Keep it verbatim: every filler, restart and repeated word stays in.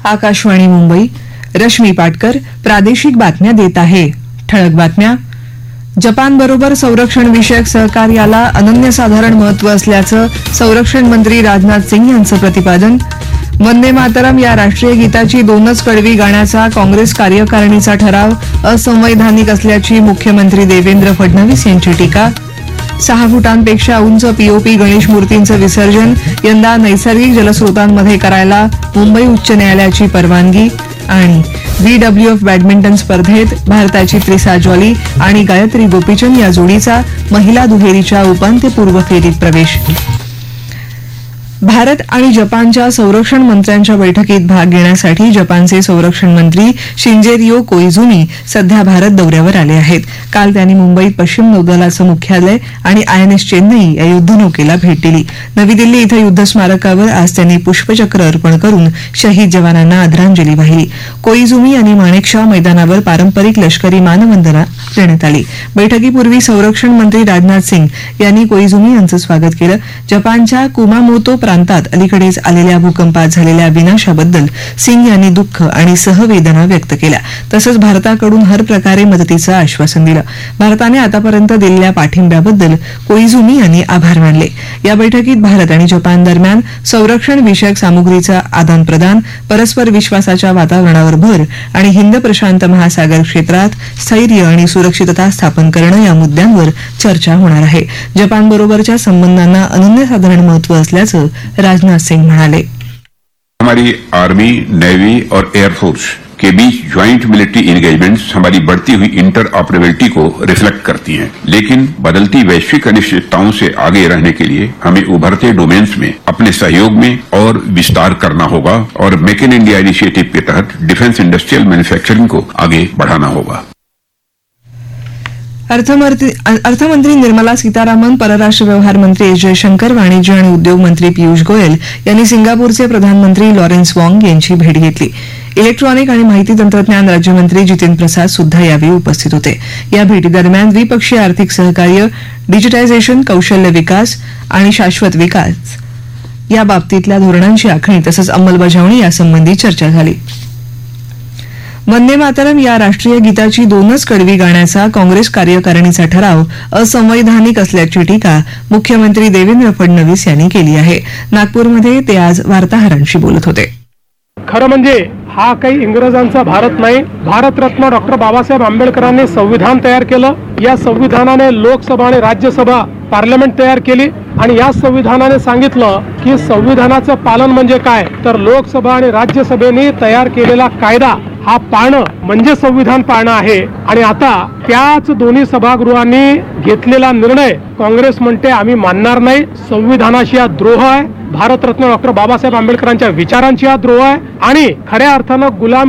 आकाशवाणी मुंबई. रश्मी पाटकर प्रादेशिक बातम्या देत आहे. ठळक बातम्या. जपानबरोबर संरक्षण विषयक सहकार्याला अनन्यसाधारण महत्व असल्याचं संरक्षण मंत्री राजनाथ सिंग यांचं प्रतिपादन. वंदे मातरम या राष्ट्रीय गीताची दोनच कडवी गाण्याचा काँग्रेस कार्यकारिणीचा ठराव असंवैधानिक असल्याची मुख्यमंत्री देवेंद्र फडणवीस यांची टीका. सहा फुटांपेक्षा उंच पीओपी गणेश मूर्तींचं विसर्जन यंदा नैसर्गिक जलस्रोतांमध्ये करायला मुंबई उच्च न्यायालयाची परवानगी. आणि बीडब्ल्यूएफ बॅडमिंटन स्पर्धेत भारताची त्रिसा जॉली आणि गायत्री गोपीचंद या जोडीचा महिला दुहेरीच्या उपांत्यपूर्व फेरीत प्रवेश. भारत आणि जपानच्या संरक्षण मंत्र्यांच्या बैठकीत भाग घेण्यासाठी जपानचे संरक्षण मंत्री शिंजेरियो कोइझुमी सध्या भारत दौऱ्यावर आले आहेत. काल त्यांनी मुंबईत पश्चिम नौदलाचं मुख्यालय आणि आयएनएस चेन्नई या युद्धनौकेला भेट दिली. नवी दिल्ली इथं युद्ध स्मारकावर आज त्यांनी पुष्पचक्र अर्पण करून शहीद जवानांना आदरांजली वाहिली. कोइझुमी यांनी माणेकशॉ मैदानावर पारंपरिक लष्करी मानवंदना देण्यात आली. बैठकीपूर्वी संरक्षण मंत्री राजनाथ सिंग यांनी कोइझुमी यांचं स्वागत केलं. जपानच्या कुमामोतो प्रांतात अलीकडेच आलेल्या भूकंपात झालेल्या विनाशाबद्दल सिंग यांनी दुःख आणि सहवेदना व्यक्त केल्या. तसंच भारताकडून हर प्रकारे मदतीचं आश्वासन दिलं. भारताने आतापर्यंत दिलेल्या पाठिंब्याबद्दल कोइझुमी यांनी आभार मानले. या बैठकीत भारत आणि जपान दरम्यान संरक्षण विषयक सामुग्रीचं आदान प्रदान, परस्पर विश्वासाच्या वातावरणावर भर आणि हिंद प्रशांत महासागर क्षेत्रात स्थैर्य आणि सुरक्षितता स्थापन करणं या मुद्द्यांवर चर्चा होणार आहे. जपानबरोबरच्या संबंधांना अनन्यसाधारण महत्व असल्याचं राजनाथ सिंह म्हणाले. हमारी आर्मी, नेवी और एयरफोर्स के बीच ज्वाइंट मिलिट्री एंगेजमेंट्स हमारी बढ़ती हुई इंटर ऑपरेबिलिटी को रिफ्लेक्ट करती हैं, लेकिन बदलती वैश्विक अनिश्चितताओं से आगे रहने के लिए हमें उभरते डोमेन्स में अपने सहयोग में और विस्तार करना होगा और मेक इन इंडिया इनिशिएटिव के तहत डिफेंस इंडस्ट्रियल मैन्युफैक्चरिंग को आगे बढ़ाना होगा. अर्थमंत्री निर्मला सीतारामन, परराष्ट्र व्यवहार मंत्री एस जयशंकर, वाणिज्य आणि उद्योग मंत्री पियुष गोयल यांनी सिंगापूरचे प्रधानमंत्री लॉरेन्स वॉंग यांची भेट घेतली. इलेक्ट्रॉनिक आणि माहिती तंत्रज्ञान राज्यमंत्री जितेंद्र प्रसाद सुद्धा यावेळी उपस्थित होते. या भेटीदरम्यान द्विपक्षीय आर्थिक सहकार्य, डिजिटायझेशन, कौशल्य विकास आणि शाश्वत विकास या बाबतीतल्या धोरणांची आखणी तसंच अंमलबजावणी यासंबंधी चर्चा झाली. वंदे मातरम या राष्ट्रीय गीताची दोनच कडवी गाण्याचा काँग्रेस कार्यकारिणीचा ठराव असंवैधानिक असल्याची टीका मुख्यमंत्री देवेंद्र फडणवीस यांनी केली आहे. नागपूरमध्ये ते आज वार्ताहरांशी बोलत होते. खरं म्हणजे हा काही इंग्रजांचा भारत नाही. भारतरत्न डॉक्टर बाबासाहेब आंबेडकरांनी संविधान तयार केलं. या संविधानाने लोकसभा आणि राज्यसभा पार्लमेंट तयार केली आणि या संविधानाने सांगितलं की संविधानाचं पालन म्हणजे काय, तर लोकसभा आणि राज्यसभेने तयार केलेला कायदा हा पाळणं म्हणजे संविधान पाळणं आहे. आणि आता त्याच दोन्ही सभागृहांनी घेतलेला निर्णय काँग्रेस म्हणते आम्ही मानणार नाही. संविधानाशी हा द्रोह आहे. भारतरत्न डॉक्टर बाबासाहेब आंबेडकरांच्या विचारांची हा द्रोह आहे आणि खऱ्या अर्थानं गुलाम